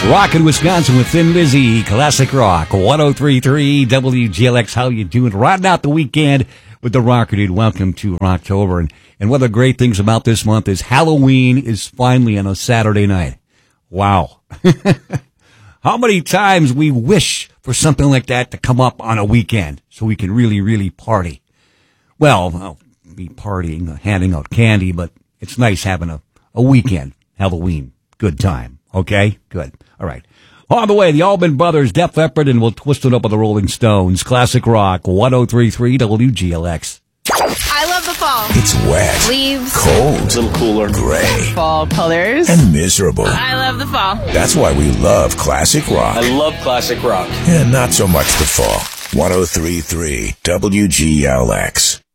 Rockin' Wisconsin with Thin Lizzy, Classic Rock, 103.3 WGLX. How you doing? Riding out the weekend with the Rocker Dude. Welcome to Rocktober. And one of the great things about this month is Halloween is finally on a Saturday night. Wow. How many times we wish for something like that to come up on a weekend so we can really, really party. Well, I'll be partying, handing out candy, but it's nice having a weekend, Halloween. Good time. Okay? Good. All right. On the way, the Allman Brothers, Def Leppard, and we'll twist it up with the Rolling Stones. Classic Rock, 103.3 WGLX. I love the fall. It's wet, Leaves, cold, A little cooler. gray, fall colors. and miserable. I love the fall. That's why we love classic rock. I love classic rock. And not so much the fall. 103.3 WGLX.